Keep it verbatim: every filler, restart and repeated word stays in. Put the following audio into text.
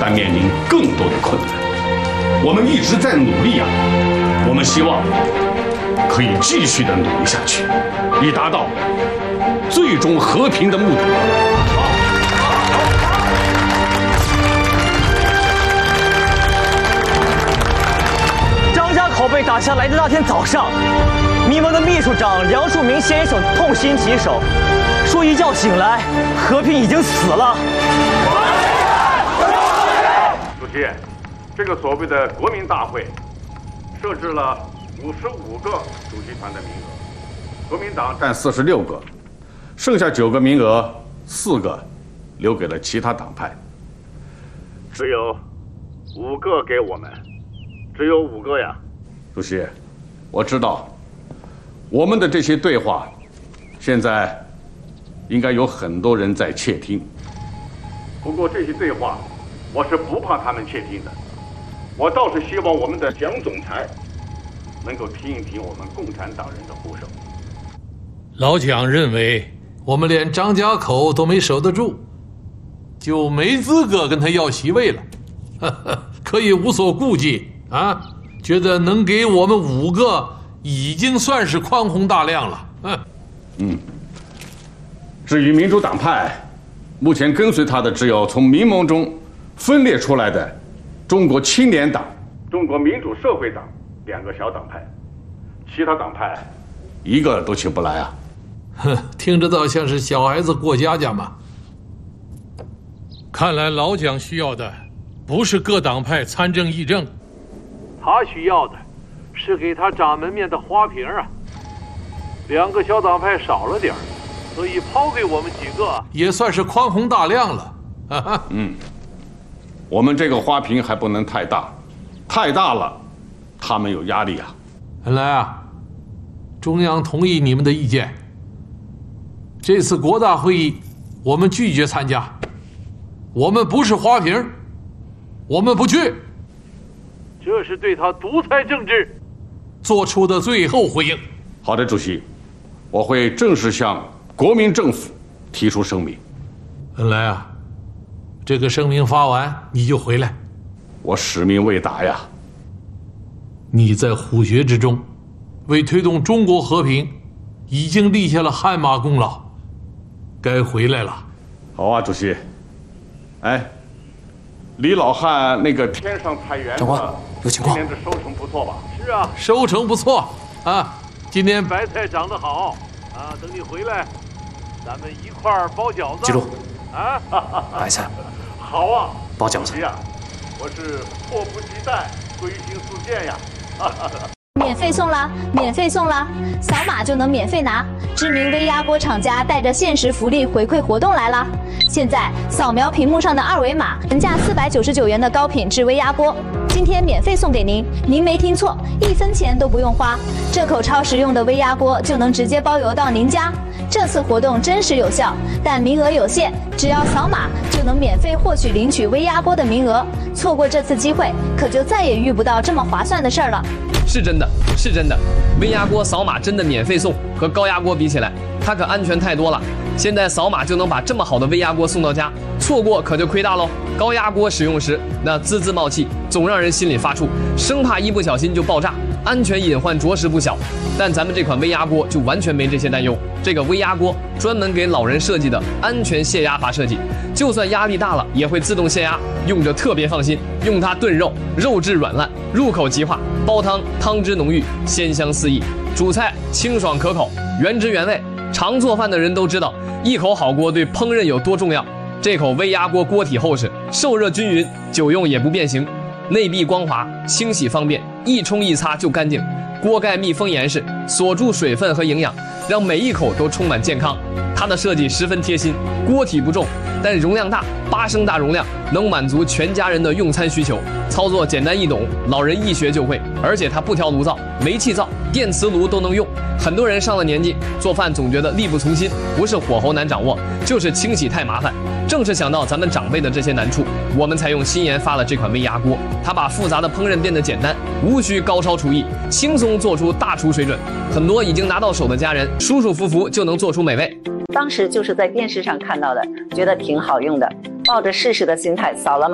但面临更多的困难。我们一直在努力啊，我们希望可以继续的努力下去，以达到最终和平的目的。 张家口被打下来的那天早上，民盟的秘书长梁漱溟先生痛心疾首，说一觉醒来，和平已经死了。 主席，这个所谓的国民大会设置了五十五个主席团的名额，国民党占四十六个，剩下九个名额，四个留给了其他党派，只有五个给我们，只有五个呀。主席，我知道我们的这些对话，现在应该有很多人在窃听。不过这些对话，我是不怕他们窃听的。我倒是希望我们的蒋总裁能够听一听我们共产党人的呼声。 老蒋认为我们连张家口都没守得住，就没资格跟他要席位了，呵呵，可以无所顾忌啊！觉得能给我们五个已经算是宽宏大量了。嗯嗯。至于民主党派，目前跟随他的只有从民盟中分裂出来的中国青年党、中国民主社会党两个小党派，其他党派一个都起不来啊！ 哼，听着倒像是小孩子过家家嘛。看来老蒋需要的不是各党派参政议政，他需要的是给他掌门面的花瓶啊。两个小党派少了点，所以抛给我们几个也算是宽宏大量了。哈哈， 嗯。我们这个花瓶还不能太大，太大了，他们有压力啊。 原来啊，中央同意你们的意见。这次国大会议，我们拒绝参加。我们不是花瓶，我们不去。这是对他独裁政治做出的最后回应。 好的，主席，我会正式向国民政府提出声明。 原来啊。这个声明发完你就回来， 我使命未达呀。 你在虎穴之中，为推动中国和平，已经立下了汗马功劳，该回来了。 好啊，主席。哎，李老汉那个天上菜园子， 长官有情况， 今年的收成不错吧？ 是啊，收成不错啊，今年白菜长得好啊，等你回来，咱们一块儿包饺子。 记住啊， 白菜。 好啊， 包饺子呀！我是迫不及待，归心似箭呀！ 免费送啦，免费送啦，扫码就能免费拿。知名微压锅厂家带着限时福利回馈活动来啦！现在扫描屏幕上的二维码，原价四百九十九元的高品质微压锅，今天免费送给您。您没听错，一分钱都不用花，这口超实用的微压锅就能直接包邮到您家。这次活动真实有效，但名额有限，只要扫码就能免费获取领取微压锅的名额。错过这次机会，可就再也遇不到这么划算的事儿了。 是真的，是真的，微压锅扫码真的免费送，和高压锅比起来，它可安全太多了。现在扫码就能把这么好的微压锅送到家，错过可就亏大喽。高压锅使用时，那滋滋冒气，总让人心里发怵，生怕一不小心就爆炸，安全隐患着实不小。但咱们这款微压锅就完全没这些担忧。这个微压锅专门给老人设计的安全泄压阀设计，就算压力大了也会自动泄压，用着特别放心。用它炖肉，肉质软烂，入口即化；煲汤，汤汁浓郁，鲜香四溢；煮菜清爽可口，原汁原味。常做饭的人都知道，一口好锅对烹饪有多重要。这口微压锅锅体厚实，受热均匀，久用也不变形，内壁光滑，清洗方便，一冲一擦就干净。锅盖密封严实，锁住水分和营养，让每一口都充满健康。它的设计十分贴心，锅体不重，但容量大，八升大容量，能满足全家人的用餐需求。操作简单易懂，老人一学就会。而且它不调炉灶，煤气灶、电磁炉都能用。很多人上了年纪，做饭总觉得力不从心，不是火候难掌握，就是清洗太麻烦。正是想到咱们长辈的这些难处，我们才用新研发了这款微压锅。它把复杂的烹饪变得简单，无需高超厨艺，轻松做出大厨水准。很多已经拿到手的家人，舒舒服服就能做出美味。 当时就是在电视上看到的，觉得挺好用的，抱着试试的心态扫了码。